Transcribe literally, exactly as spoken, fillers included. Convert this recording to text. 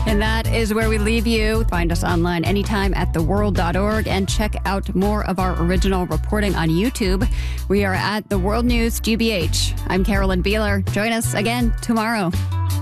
And that is where we leave you. Find us online anytime at the world dot org and check out more of our original reporting on YouTube. We are at The World News G B H. I'm Carolyn Beeler. Join us again tomorrow.